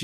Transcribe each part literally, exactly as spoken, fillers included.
वर्षी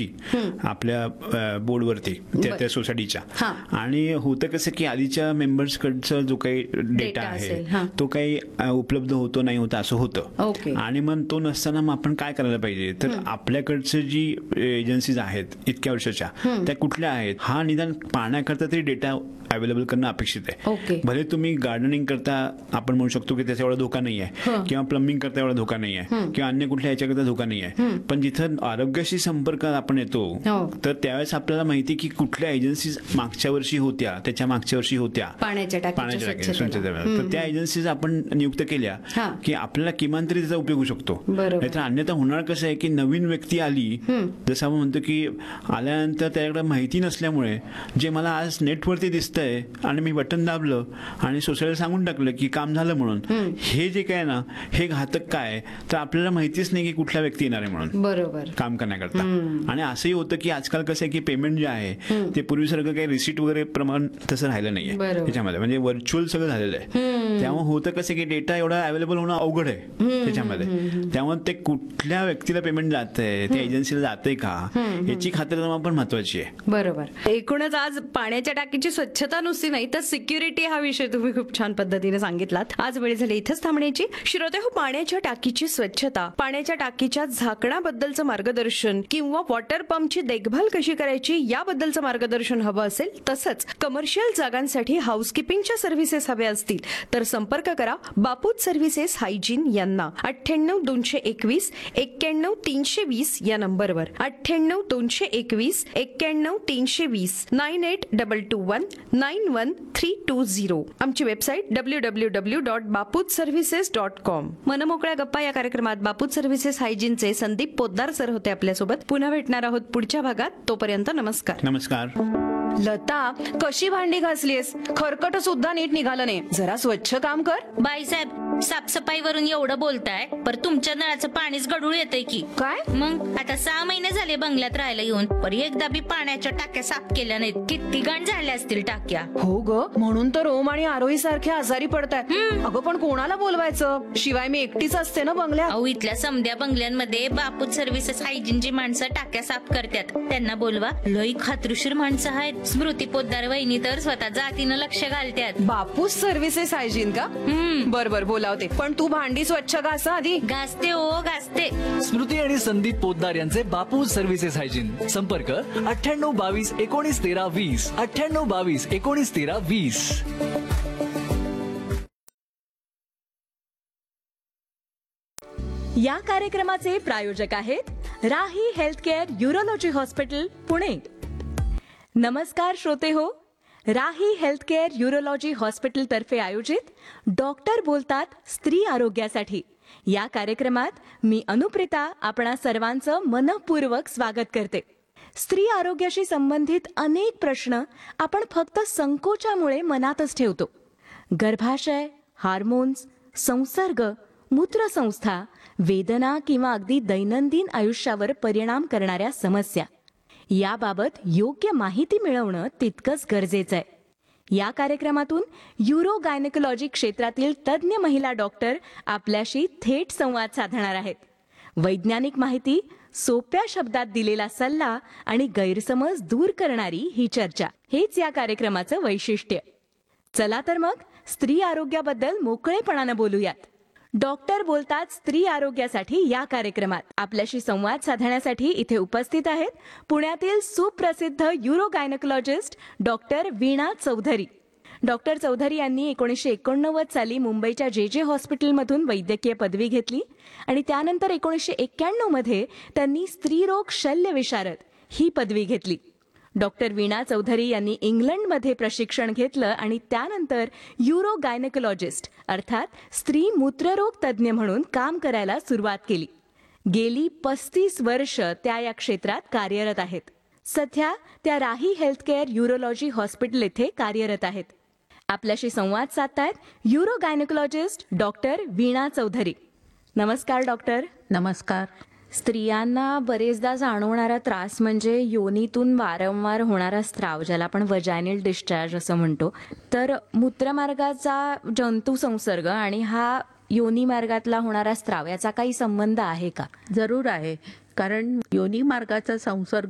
आपल्या बोर्डवरती त्या त्या सोसायटीच्या. आणि होतं कसं की आधीच्या मेंबर्सकडचा जो काही डेटा आहे तो काही उपलब्ध होतो नाही होता असं होतं. आणि मग तो नसताना मग आपण काय करायला पाहिजे, तर आपल्याकडचं जी एजन्सीज आहेत इतक्या वर्षाच्या त्या कुठल्या आहेत हा निदान पाहण्याकरता तरी डेटा अवेलेबल करणं अपेक्षित आहे. भले तुम्ही गार्डनिंग करता आपण म्हणू शकतो की त्याचा एवढा धोका नाही आहे, किंवा प्लंबिंग करता एवढा धोका नाही आहे, किंवा अन्य कुठल्या याच्याकरता धोका नाही आहे, पण जिथं आरोग्याशी संपर्कात आपण येतो तर त्यावेळेस आपल्याला माहिती की कुठल्या एजन्सीज मागच्या वर्षी होत्या, त्याच्या मागच्या वर्षी होत्या पाण्याच्या टाक्या स्वच्छतेला, तर त्या एजन्सीज आपण नियुक्त केल्या की आपल्याला किमान तरी त्याचा उपयोग होऊ शकतो. नाहीतर अन्यथा होणार कसं आहे की नवीन व्यक्ती आली, जसं आपण म्हणतो की आल्यानंतर त्याच्याकडे माहिती नसल्यामुळे जे मला आज नेटवरती दिसतंय आणि मी बटन दाबलं आणि सोसायटीला सांगून टाकलं की काम झालं म्हणून, हे जे काय ना हे घातक काय तर आपल्याला माहितीच नाही की कुठला व्यक्ती येणार आहे म्हणून बरोबर काम करण्याकरता. आणि असंही होतं की आजकाल कसं आहे की पेमेंट जे आहे ते पूर्वीसारखं काही रिसीट वगैरे प्रमाण तसं राहिलं नाहीये त्याच्यामध्ये, म्हणजे व्हर्च्युअल सगळं झालेलं आहे. त्यामुळे होतं कसं की डेटा एवढा अवेलेबल होणं अवघड आहे त्याच्यामध्ये. त्यामुळे ते कुठल्या व्यक्तीला पेमेंट जात आहे, त्या एजन्सीला जाते का याची खातरजमा पण महत्वाची आहे. बरोबर. एकूणच आज पाण्याच्या टाकीची स्वच्छता नुसती नाही तर सिक्युरिटी हा विषय तुम्ही खूप छान पद्धतीने सांगितलात. आज वेळ झाली इथेच थांबण्याची. श्रोते हो, पाण्याच्या टाकीची स्वच्छता, पाण्याच्या टाकीच्या झाकणाबद्दलचं मार्गदर्शन किंवा वॉटर पंपची देखभाल कशी करायची याबद्दलचं मार्गदर्शन हवं असेल, तसंच कमर्शियल जागांसाठी हाऊसकीपिंगच्या सर्व्हिसेस हव्या असतील तर संपर्क करा बापूत सर्व्हिसेस हायजीन यांना. अठ्ठ्याण्णव दोनशे एकवीस एक्क्याण्णव तीनशे वीस या नंबरवर. अठ्ठ्याण्णव दोनशे एकवीस एक्क्याण्णव तीनशे वीस nine eight double two one nine one three to zero. आमची website W W W dot बापूत services dot com. मनमोकळ्या गप्पा या कार्यक्रमात बापूत सर्व्हिसेस हायजीनचे संदीप पोद्दार सर होते आपल्यासोबत. पुन्हा भेटणार आहोत पुढच्या भागात. तोपर्यंत नमस्कार. नमस्कार. लता, कशी भांडी घासलीस? खरकट सुद्धा नीट निघालं नाही. जरा स्वच्छ काम कर. बाईसाहेब, साफसफाईवरून एवढं बोलताय पर तुमच्या नळाचं पाणीच गढूळ येतंय की काय? मग आता सहा महिने झाले बंगल्यात राहायला येऊन, पर एकदा बी पाण्याच्या टाक्या साफ केल्या नाहीत. किती घाण झाल्या असतील टाक्या. हो ग, म्हणून तर ओम आणि आरोही सारखे आजारी पडतात. अगं पण कोणाला बोलवायचं? शिवाय मी एकटीच असते ना बंगल्यात. अहो, इथल्या समध्या बंगल्यांमध्ये बापूत सर्व्हिसेस हायजीनची माणसं टाक्या साफ करतात. त्यांना बोलवा. लई खात्रीशीर माणसं आहेत. स्मृती पोद्दार वहिनी तर स्वतः जातीनं लक्ष घालतात. बापूस सर्व्हिसेस हायजीन का? बर बर, बोलावते. पण तू भांडी स्वच्छ घासा आधी. घासते हो घासते. स्मृती आणि संदीप पोद्दार यांचे बापूस सर्व्हिसेस हायजीन. संपर्क अठ्ठ्याण्णव बावीस एकोणीस तेरा वीस. अठ्ठ्याण्णव बावीस एकोणीस तेरा वीस. या कार्यक्रमाचे प्रायोजक आहेत राही हेल्थकेअर यूरोलॉजी हॉस्पिटल, पुणे. नमस्कार श्रोते हो, राही हेल्थकेअर यूरोलॉजी हॉस्पिटल तर्फे आयोजित डॉक्टर बोलतात स्त्री आरोग्यासाठी या कार्यक्रमात मी अनुप्रिता आपणा सर्वांचं मनपूर्वक स्वागत करते. स्त्री आरोग्याशी संबंधित अनेक प्रश्न आपण फक्त संकोचामुळे मनातच ठेवतो. गर्भाशय, हार्मोन्स, संसर्ग, मूत्रसंस्था, वेदना किंवा अगदी दैनंदिन आयुष्यावर परिणाम करणाऱ्या समस्या याबाबत योग्य माहिती मिळवणं तितकंच गरजेचं आहे. या कार्यक्रमातून युरो गायनेकोलॉजी क्षेत्रातील तज्ज्ञ महिला डॉक्टर आपल्याशी थेट संवाद साधणार आहेत. वैज्ञानिक माहिती, सोप्या शब्दात दिलेला सल्ला आणि गैरसमज दूर करणारी ही चर्चा, हेच या कार्यक्रमाचं वैशिष्ट्य. चला तर मग स्त्री आरोग्याबद्दल मोकळेपणानं बोलूयात. डॉक्टर बोलतात स्त्री आरोग्यासाठी या कार्यक्रमात आपल्याशी संवाद साधण्यासाठी इथे उपस्थित आहेत पुण्यातील सुप्रसिद्ध युरो गायनेकोलॉजिस्ट डॉक्टर वीणा चौधरी. डॉक्टर चौधरी यांनी एकोणीसशे एकोणनव्वद साली मुंबईच्या जे जे हॉस्पिटलमधून वैद्यकीय पदवी घेतली आणि त्यानंतर एकोणीसशे एक्क्याण्णव मध्ये त्यांनी स्त्रीरोग शल्य विशारद ही पदवी घेतली. डॉक्टर वीणा चौधरी यांनी इंग्लंडमध्ये प्रशिक्षण घेतलं आणि त्यानंतर युरो गायनेकोलॉजिस्ट अर्थात स्त्री मूत्ररोग तज्ज्ञ म्हणून काम करायला सुरुवात केली. गेली पस्तीस वर्ष त्या या क्षेत्रात कार्यरत आहेत. सध्या त्या राही हेल्थकेअर यूरोलॉजी हॉस्पिटल येथे कार्यरत आहेत. आपल्याशी संवाद साधतायत युरो गायनेकोलॉजिस्ट डॉक्टर वीणा चौधरी. नमस्कार डॉक्टर. नमस्कार. स्त्रियांना बरेचदा जाणवणारा त्रास म्हणजे योनीतून वारंवार होणारा स्त्राव, ज्याला आपण वजायनल डिस्चार्ज असं म्हणतो. तर मूत्रमार्गाचा जंतू संसर्ग आणि हा योनी मार्गातला होणारा स्त्राव याचा काही संबंध आहे का? जरूर आहे, कारण योनी मार्गाचा संसर्ग